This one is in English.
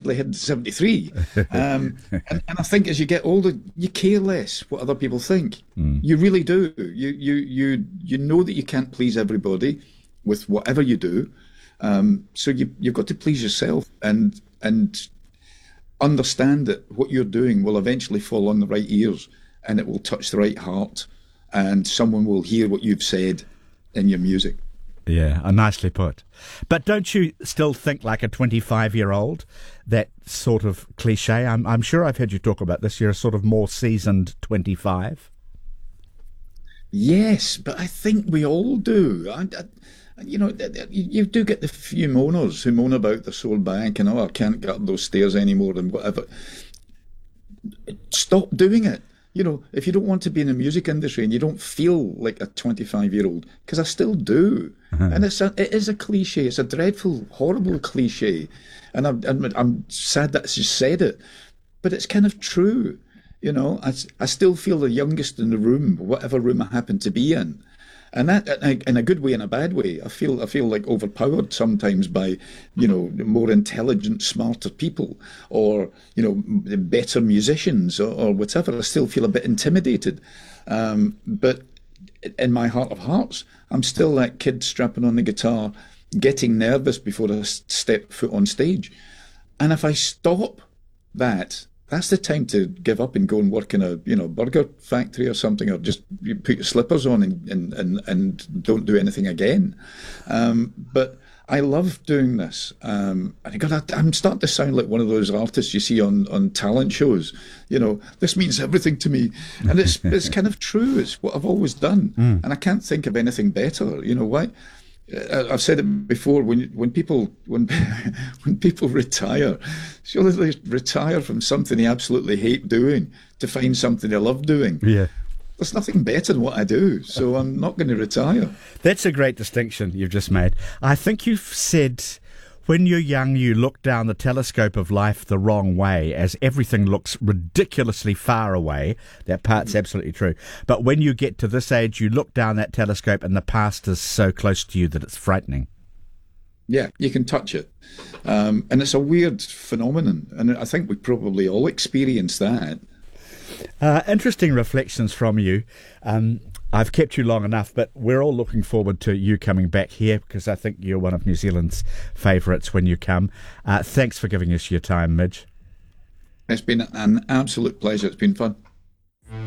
hardly hit 73. And I think as you get older, you care less what other people think. You really do. You know that you can't please everybody with whatever you do. So you've got to please yourself and understand that what you're doing will eventually fall on the right ears and it will touch the right heart and someone will hear what you've said in your music. Yeah, nicely put. But don't you still think like a 25-year-old? That sort of cliche. I'm sure I've heard you talk about this. You're a sort of more seasoned 25. Yes, but I think we all do. You do get the few moaners who moan about their sore back and, I can't get up those stairs anymore and whatever. Stop doing it. If you don't want to be in the music industry and you don't feel like a 25-year-old, because I still do. And it is a cliche. It's a dreadful, horrible cliche. And I'm sad that you said it, but it's kind of true. I still feel the youngest in the room, whatever room I happen to be in. And that, in a good way and a bad way, I feel like overpowered sometimes by, more intelligent, smarter people, or better musicians, or whatever. I still feel a bit intimidated, but in my heart of hearts, I'm still that kid strapping on the guitar, getting nervous before I step foot on stage. And if I stop that's the time to give up and go and work in a burger factory or something, or just you put your slippers on and don't do anything again. But I love doing this. And I'm starting to sound like one of those artists you see on talent shows. This means everything to me, and it's kind of true. It's what I've always done, and I can't think of anything better. Why? I've said it before. When people retire, surely they retire from something they absolutely hate doing to find something they love doing. Yeah, there's nothing better than what I do, so I'm not going to retire. That's a great distinction you've just made. I think you've said, when you're young, you look down the telescope of life the wrong way, as everything looks ridiculously far away. That part's absolutely true. But when you get to this age, you look down that telescope and the past is so close to you that it's frightening. Yeah, you can touch it. And it's a weird phenomenon. And I think we probably all experience that. Interesting reflections from you. I've kept you long enough, but we're all looking forward to you coming back here, because I think you're one of New Zealand's favourites when you come. Thanks for giving us your time, Midge. It's been an absolute pleasure. It's been fun.